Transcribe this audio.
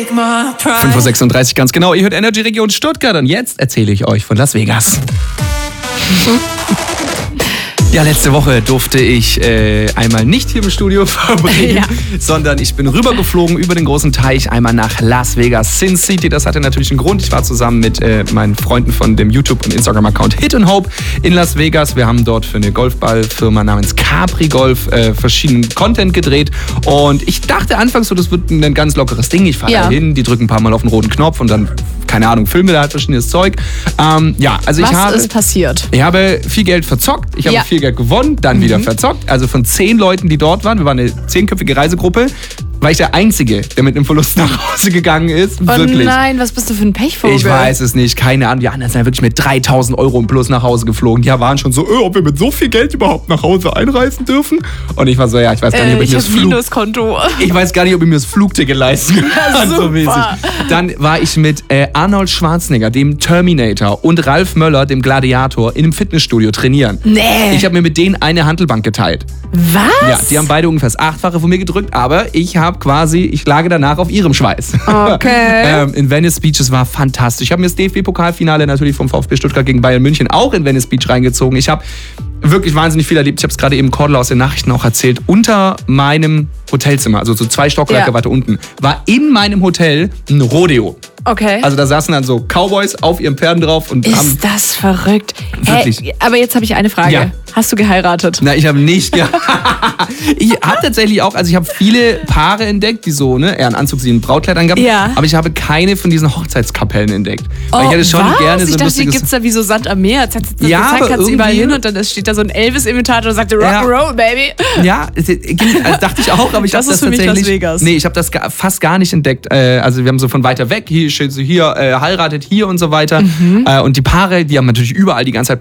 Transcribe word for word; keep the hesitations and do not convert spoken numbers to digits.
fünf Uhr sechsunddreißig ganz genau. Ihr hört Energy Region Stuttgart und jetzt erzähle ich euch von Las Vegas. Ja, letzte Woche durfte ich äh, einmal nicht hier im Studio verbringen, ja. sondern ich bin rübergeflogen über den großen Teich, einmal nach Las Vegas, Sin City. Das hatte natürlich einen Grund. Ich war zusammen mit äh, meinen Freunden von dem YouTube- und Instagram-Account Hit and Hope in Las Vegas. Wir haben dort für eine Golfballfirma namens Capri Golf äh, verschiedenen Content gedreht. Und ich dachte anfangs so, das wird ein ganz lockeres Ding. Ich fahre ja. da hin, die drücken ein paar Mal auf den roten Knopf und dann, keine Ahnung, filme da halt verschiedenes Zeug. Ähm, ja, also Was ich habe, ist passiert? Ich habe viel Geld verzockt. Ich habe ja. viel Geld gewonnen, dann mhm. wieder verzockt. Also von zehn Leuten, die dort waren, wir waren eine zehnköpfige Reisegruppe, war ich der Einzige, der mit einem Verlust nach Hause gegangen ist. Oh wirklich. Nein, was bist du für ein Pechvogel? Ich weiß es nicht, keine Ahnung. Die anderen sind ja wirklich mit dreitausend Euro im Plus nach Hause geflogen. Die waren schon so, öh, ob wir mit so viel Geld überhaupt nach Hause einreisen dürfen. Und ich war so, ja, ich weiß gar nicht, ob äh, ich, ich mir das Flug... Minuskonto. Ich weiß gar nicht, ob ich mir das Flugticket leisten kann. Ja, so mäßig. Dann war ich mit äh, Arnold Schwarzenegger, dem Terminator, und Ralf Möller, dem Gladiator, in einem Fitnessstudio trainieren. Nee. Ich habe mir mit denen eine Hantelbank geteilt. Was? Ja, die haben beide ungefähr das Achtfache von mir gedrückt, aber ich habe quasi, ich lage danach auf ihrem Schweiß. Okay. ähm, in Venice Beach, es war fantastisch. Ich habe mir das D F B-Pokalfinale natürlich vom VfB Stuttgart gegen Bayern München auch in Venice Beach reingezogen. Ich habe wirklich wahnsinnig viel erlebt. Ich habe es gerade eben Cordula aus den Nachrichten auch erzählt. Unter meinem Hotelzimmer, also so zwei Stockwerke ja. weiter unten, war in meinem Hotel ein Rodeo. Okay. Also da saßen dann so Cowboys auf ihren Pferden drauf und Ist haben... Ist das verrückt. Wirklich. Hey, aber jetzt habe ich eine Frage. Ja. Hast du geheiratet? Na, ich habe nicht. Ja. Ich habe tatsächlich auch, also ich habe viele Paare entdeckt, die so, ne, eher einen Anzug, sie ein Brautkleid angaben. Ja. Aber ich habe keine von diesen Hochzeitskapellen entdeckt. Oh, Weil ich hätte schon was? gerne so ich ein dachte, lustiges... hier gibt's da wie so Sand am Meer. Zack, zack, zack, Ja, zack, aber kannst du überall irgendwie- hin und dann steht da so ein Elvis-Imitator und sagt Ja. Rock'n'Roll, Baby. Ja, es- das dachte ich auch, aber ich Das habe das ist für mich tatsächlich... Las Vegas. Nee, ich habe das ga- fast gar nicht entdeckt. Äh, Also wir haben so von weiter weg, hier steht so hier, äh, heiratet hier und so weiter. Mhm. Äh, Und die Paare, die haben natürlich überall die ganze Zeit